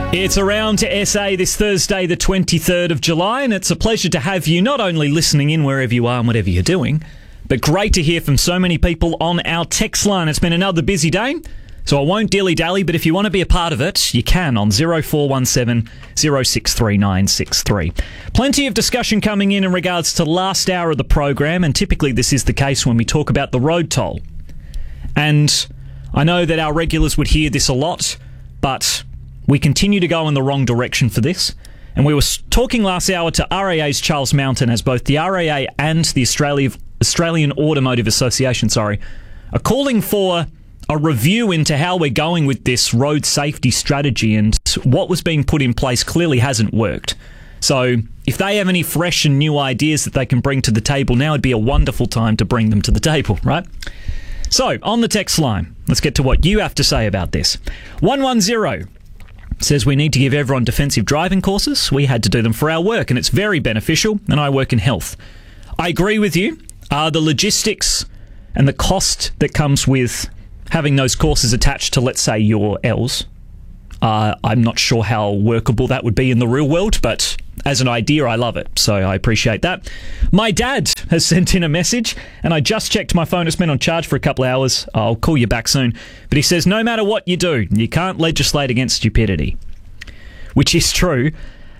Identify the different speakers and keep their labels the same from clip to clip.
Speaker 1: It's Around to SA this Thursday, the 23rd of July, and it's a pleasure to have you not only listening in wherever you are and whatever you're doing, but great to hear from so many people on our text line. It's been another busy day, so I won't dilly-dally, but if you want to be a part of it, you can on 0417 063963. Plenty of discussion coming in regards to last hour of the program, and typically this is the case when we talk about the road toll. And I know that our regulars would hear this a lot, but we continue to go in the wrong direction for this. And we were talking last hour to RAA's Charles Mountain, as both the RAA and the Australian Automotive Association, are calling for a review into how we're going with this road safety strategy, and what was being put in place clearly hasn't worked. So if they have any fresh and new ideas that they can bring to the table, now would be a wonderful time to bring them to the table, right? So on the text line, let's get to what you have to say about this. 110 says we need to give everyone defensive driving courses. We had to do them for our work, and it's very beneficial, and I work in health. I agree with you. The logistics and the cost that comes with having those courses attached to, let's say, your L's, I'm not sure how workable that would be in the real world, but as an idea, I love it, so I appreciate that. My dad has sent in a message, and I just checked my phone. It's been on charge for a couple of hours. I'll call you back soon. But he says, no matter what you do, you can't legislate against stupidity, which is true.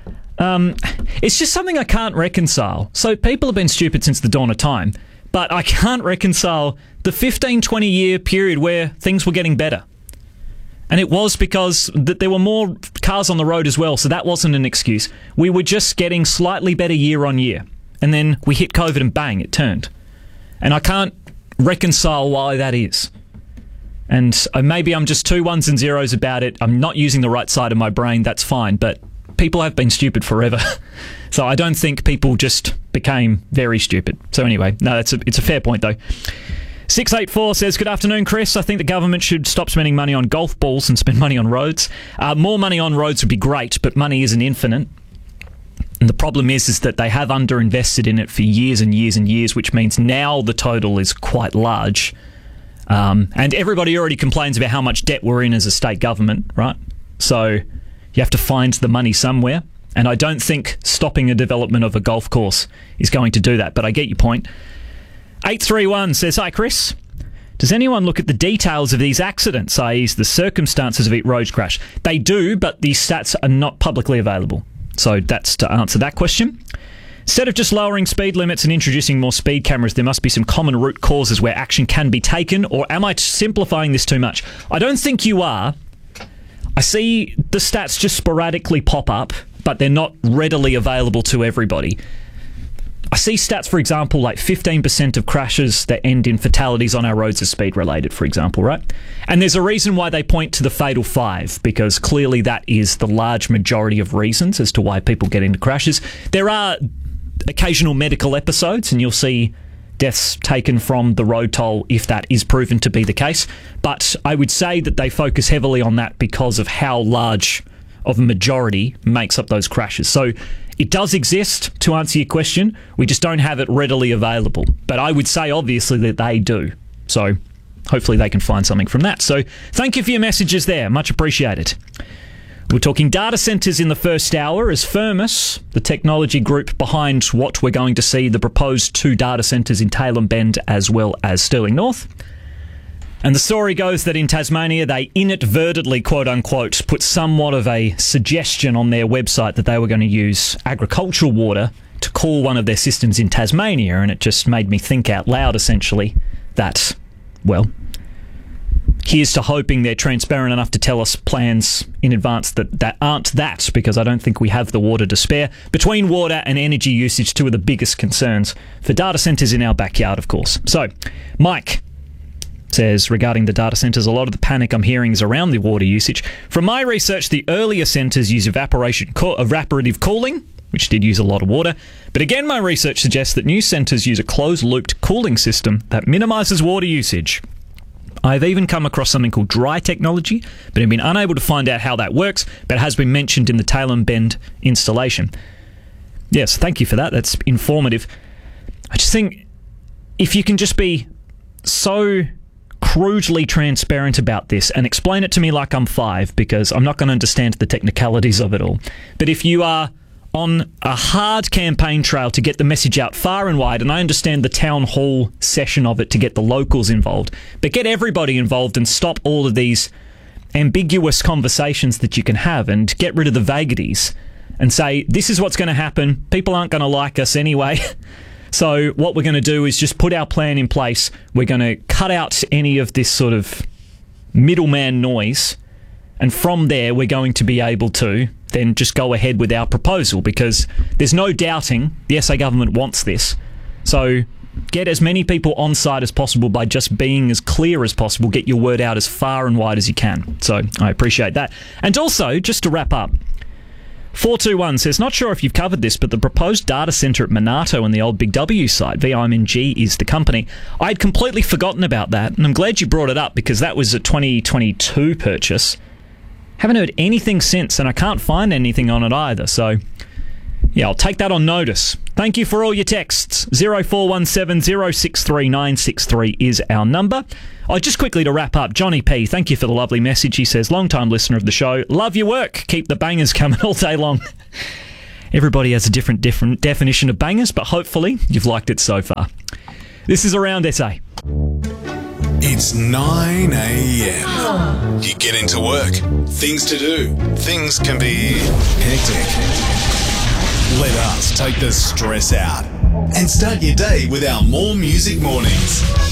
Speaker 1: It's just something I can't reconcile. So people have been stupid since the dawn of time, but I can't reconcile the 15, 20-year period where things were getting better. And it was because there were more cars on the road as well, so that wasn't an excuse. We were just getting slightly better year on year. And then we hit COVID and bang, it turned. And I can't reconcile why that is. And maybe I'm just two ones and zeros about it. I'm not using the right side of my brain, that's fine. But people have been stupid forever. So I don't think people just became very stupid. So anyway, no, it's a fair point though. 684 says, good afternoon, Chris. I think the government should stop spending money on golf balls and spend money on roads. More money on roads would be great, but money isn't infinite. And the problem is that they have underinvested in it for years and years and years, which means now the total is quite large. And everybody already complains about how much debt we're in as a state government, right? So you have to find the money somewhere. And I don't think stopping a development of a golf course is going to do that, but I get your point. 831 says, hi Chris, does anyone look at the details of these accidents, i.e. the circumstances of each road crash? They do, but these stats are not publicly available. So that's to answer that question. Instead of just lowering speed limits and introducing more speed cameras, there must be some common root causes where action can be taken, or am I simplifying this too much? I don't think you are. I see the stats just sporadically pop up, but they're not readily available to everybody. I see stats, for example, like 15% of crashes that end in fatalities on our roads are speed-related, for example, right? And there's a reason why they point to the fatal 5, because clearly that is the large majority of reasons as to why people get into crashes. There are occasional medical episodes, and you'll see deaths taken from the road toll if that is proven to be the case. But I would say that they focus heavily on that because of how large of a majority makes up those crashes. So it does exist, to answer your question. We just don't have it readily available. But I would say, obviously, that they do. So hopefully they can find something from that. So thank you for your messages there. Much appreciated. We're talking data centres in the first hour as Firmus, the technology group behind what we're going to see, the proposed 2 data centres in Tailem Bend as well as Stirling North. And the story goes that in Tasmania, they inadvertently, quote-unquote, put somewhat of a suggestion on their website that they were going to use agricultural water to cool one of their systems in Tasmania, and it just made me think out loud, essentially, that, well, here's to hoping they're transparent enough to tell us plans in advance that aren't that, because I don't think we have the water to spare. Between water and energy usage, 2 of the biggest concerns for data centres in our backyard, of course. So, Mike says, regarding the data centres, a lot of the panic I'm hearing is around the water usage. From my research, the earlier centres use evaporative cooling, which did use a lot of water. But again, my research suggests that new centres use a closed-looped cooling system that minimises water usage. I've even come across something called dry technology, but have been unable to find out how that works, but it has been mentioned in the Tailem Bend installation. Yes, thank you for that. That's informative. I just think if you can just be so crudely transparent about this and explain it to me like I'm 5, because I'm not going to understand the technicalities of it all. But if you are on a hard campaign trail to get the message out far and wide, and I understand the town hall session of it to get the locals involved, but get everybody involved and stop all of these ambiguous conversations that you can have, and get rid of the vagaries and say, this is what's going to happen. People aren't going to like us anyway. So what we're going to do is just put our plan in place. We're going to cut out any of this sort of middleman noise. And from there, we're going to be able to then just go ahead with our proposal, because there's no doubting the SA government wants this. So get as many people on side as possible by just being as clear as possible. Get your word out as far and wide as you can. So I appreciate that. And also, just to wrap up, 421 says, not sure if you've covered this, but the proposed data centre at Monato and the old Big W site, VIMG is the company. I'd completely forgotten about that, and I'm glad you brought it up, because that was a 2022 purchase. Haven't heard anything since, and I can't find anything on it either. So, yeah, I'll take that on notice. Thank you for all your texts. 0417 063 963 is our number. Oh, just quickly to wrap up, Johnny P, thank you for the lovely message. He says, long-time listener of the show, love your work. Keep the bangers coming all day long. Everybody has a different definition of bangers, but hopefully you've liked it so far. This is Around SA.
Speaker 2: It's 9 a.m. You get into work. Things to do. Things can be hectic. Let us take the stress out and start your day with our More Music Mornings.